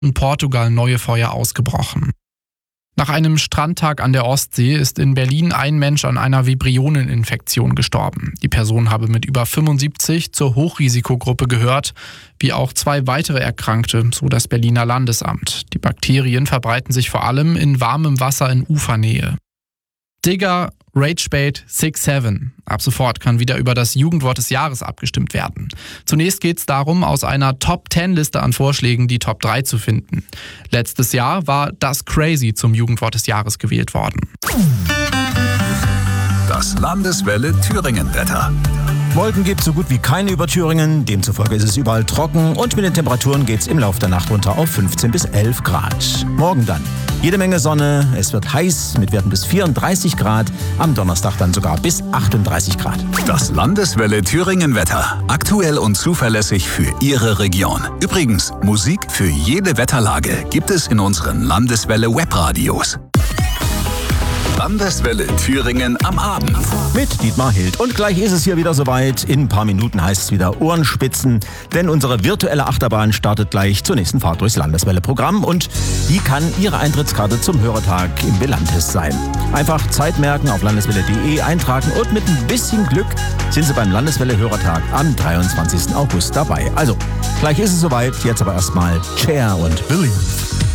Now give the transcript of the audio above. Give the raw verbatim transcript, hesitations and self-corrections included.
in Portugal neue Feuer ausgebrochen. Nach einem Strandtag an der Ostsee ist in Berlin ein Mensch an einer Vibrioneninfektion gestorben. Die Person habe mit über fünfundsiebzig zur Hochrisikogruppe gehört, wie auch zwei weitere Erkrankte, so das Berliner Landesamt. Die Bakterien verbreiten sich vor allem in warmem Wasser in Ufernähe. Digger, Ragebait, six seven. Ab sofort kann wieder über das Jugendwort des Jahres abgestimmt werden. Zunächst geht es darum, aus einer Top zehn Liste an Vorschlägen die Top drei zu finden. Letztes Jahr war das Crazy zum Jugendwort des Jahres gewählt worden. Das Landeswelle Thüringen-Wetter. Wolken gibt es so gut wie keine über Thüringen, demzufolge ist es überall trocken und mit den Temperaturen geht es im Laufe der Nacht runter auf fünfzehn bis elf Grad. Morgen dann jede Menge Sonne, es wird heiß mit Werten bis vierunddreißig Grad, am Donnerstag dann sogar bis achtunddreißig Grad. Das Landeswelle Thüringen-Wetter, aktuell und zuverlässig für Ihre Region. Übrigens, Musik für jede Wetterlage gibt es in unseren Landeswelle Webradios. Landeswelle Thüringen am Abend. Mit Dietmar Hild. Und gleich ist es hier wieder soweit. In ein paar Minuten heißt es wieder Ohrenspitzen, denn unsere virtuelle Achterbahn startet gleich zur nächsten Fahrt durchs Landeswelle-Programm und die kann Ihre Eintrittskarte zum Hörertag im Belantes sein. Einfach Zeit merken, auf landeswelle punkt de eintragen und mit ein bisschen Glück sind Sie beim Landeswelle-Hörertag am dreiundzwanzigsten August dabei. Also, gleich ist es soweit, jetzt aber erstmal Cher und Believe.